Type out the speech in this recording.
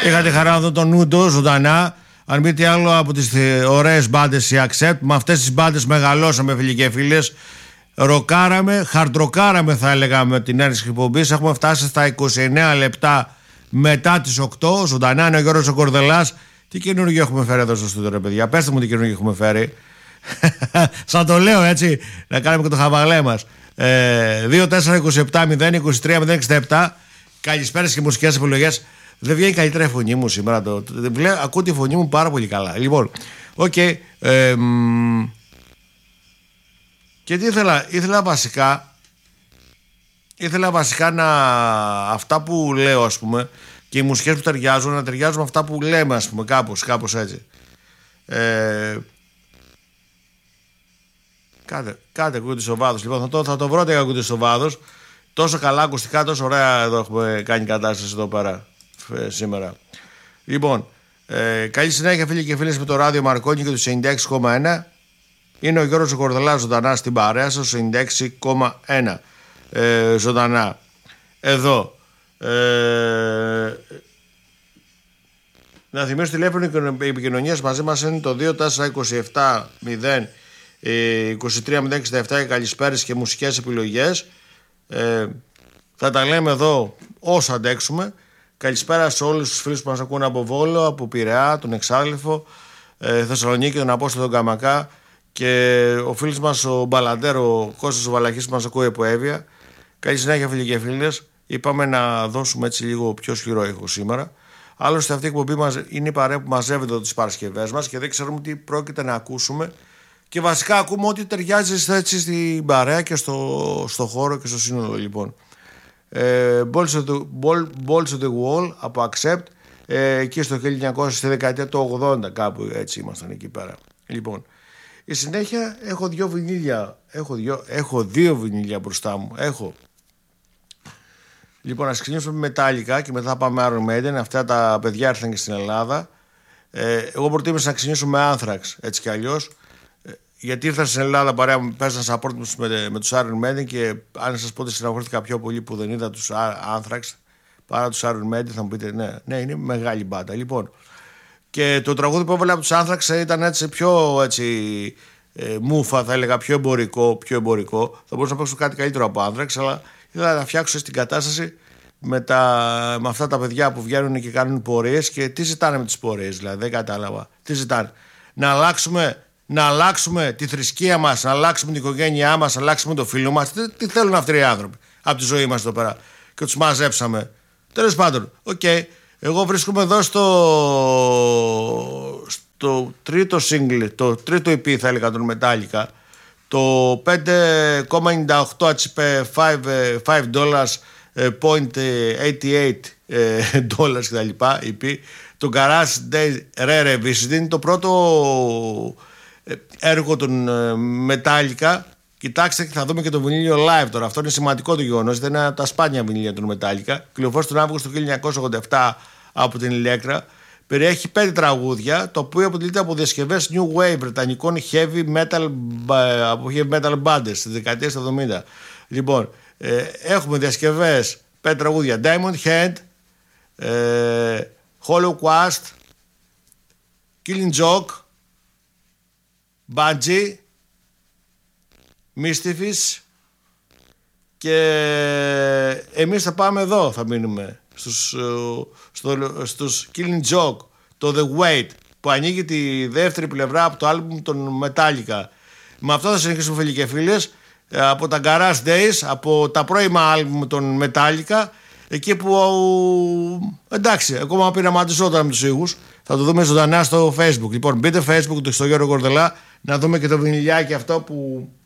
Είχα τη χαρά να δω τον Νούντο ζωντανά. Αν μη τι άλλο από τις ωραίες μπάντες η Accept. Με αυτές τις μπάντες μεγαλώσαμε, φίλοι και φίλες. Ροκάραμε, χαρτροκάραμε θα έλεγα με την έναρξη εκπομπής. Έχουμε φτάσει στα 29 λεπτά μετά τις 8. Ζωντανά είναι ο Γιώργος ο Κορδελάς. Τι καινούργιο έχουμε φέρει εδώ στο στούντιο, ρε παιδιά? Πέστε μου τι καινούργιο έχουμε φέρει. Σαν το λέω έτσι, να κάνουμε και το χαβαλέ μας. 2-4-27-0-23-0-67. Καλησπέρας και μουσικές επιλογές. Δεν βγαίνει καλύτερα η φωνή μου σήμερα. Ακούω τη φωνή μου πάρα πολύ καλά. Λοιπόν, οκ. Και τι ήθελα βασικά να αυτά που λέω, ας πούμε, και οι μουσικές που ταιριάζουν να ταιριάζουν με αυτά που λέμε, ας πούμε, κάπως έτσι. Κάτε ακούγεται στο βάδος. Λοιπόν, θα το βρω ότι ακούγεται στο βάδος. Τόσο καλά ακουστικά, τόσο ωραία εδώ έχουμε κάνει κατάσταση εδώ πέρα σήμερα. Λοιπόν, καλή συνέχεια φίλοι και φίλες με το ράδιο Μαρκόνι και το 96,1. Είναι ο Γιώργος Κορδελάς ζωντανά στην παρέα σας, 96,1 ζωντανά εδώ. Να θυμίσω τηλέφωνο επικοινωνίας μαζί μας είναι το 2-4-27-0-23-0-67. Καλησπέρες και μουσικές επιλογές. Θα τα λέμε εδώ όσο αντέξουμε. Καλησπέρα σε όλους τους φίλους που μας ακούνε από Βόλο, από Πειραιά, τον Εξάλειφο, Θεσσαλονίκη, τον Απόστολο, τον Καμακά, και ο φίλος μας ο Μπαλαντέρο, ο Κώστας ο Βαλαχής που μας ακούει από Εύβοια. Καλή συνέχεια φίλοι και φίλες. Είπαμε να δώσουμε έτσι λίγο πιο σκληρό ήχο σήμερα. Άλλωστε αυτή η εκπομπή είναι η παρέα που μαζεύεται εδώ τις Παρασκευές μας και δεν ξέρουμε τι πρόκειται να ακούσουμε. Και βασικά ακούμε ό,τι ταιριάζει έτσι στην παρέα και στο χώρο και στο σύνολο. Λοιπόν, Balls of the Wall από Accept, εκεί στο 1900, στη δεκαετία του 80 κάπου έτσι ήμασταν εκεί πέρα. Λοιπόν, η συνέχεια έχω δύο βινίλια. Έχω δύο βινίλια μπροστά μου. Λοιπόν, ας ξεκινήσουμε με Metallica και μετά θα πάμε Iron Maiden. Αυτά τα παιδιά ήρθαν και στην Ελλάδα. Εγώ προτίμησα να ξεκινήσω με Anthrax, έτσι κι αλλιώς. Γιατί ήρθαν στην Ελλάδα παρέα μου, πέσαν σε απόρτιμους με τους Iron Maiden, και αν σας πω ότι συναγωνίστηκα πιο πολύ που δεν είδα τους Anthrax παρά τους Iron Maiden, θα μου πείτε ναι, είναι μεγάλη μπάντα. Λοιπόν, και το τραγούδι που έβαλα από τους Anthrax ήταν έτσι πιο έτσι, μούφα, θα έλεγα, πιο εμπορικό. Θα μπορούσα να παίξω κάτι καλύτερο από Anthrax, αλλά ήθελα να φτιάξω στην κατάσταση με αυτά τα παιδιά που βγαίνουν και κάνουν πορείες. Και τι ζητάνε με τις πορείες, δηλαδή δεν κατάλαβα. Τι ζητάνε? Να αλλάξουμε τη θρησκεία μας, να αλλάξουμε την οικογένειά μας, να αλλάξουμε το φίλο μας. Τι θέλουν αυτοί οι άνθρωποι από τη ζωή μας εδώ πέρα? Και τους μαζέψαμε. Τέλος πάντων, εγώ βρίσκομαι εδώ στο τρίτο single, το τρίτο EP θα έλεγα των Metallica, το 5,98 $5.88 κτλ. EP, το Garage Day Rare Revisited, είναι το πρώτο έργο των Metallica. Κοιτάξτε, θα δούμε και το βινίλιο live τώρα. Αυτό είναι σημαντικό το γεγονός. Δεν είναι από τα σπάνια βινίλια των Metallica. Κυκλοφόρησε τον Αύγουστο του 1987 από την Elektra. Περιέχει 5 τραγούδια, το οποίο αποτελείται από διασκευές New Wave βρετανικών heavy metal bands στη δεκαετία του 70. Λοιπόν, έχουμε διασκευές 5 τραγούδια: Diamond Head, Holocaust, Killing Joke, Bungie, Mischievous, και εμείς θα πάμε εδώ, θα μείνουμε στους Killing Joke, το The Weight, που ανοίγει τη δεύτερη πλευρά από το άλμπουμ των Metallica. Με αυτό θα συνεχίσουμε φίλοι και φίλες, από τα Garage Days, από τα πρώιμα άλμπουμ των Metallica, εκεί που εντάξει, ακόμα πειραματιζόταν με τους ήχους. Θα το δούμε ζωντανά στο Facebook. Λοιπόν, μπείτε Facebook στο Γιώργο Κορδελά, να δούμε και το βινιλιάκι αυτό που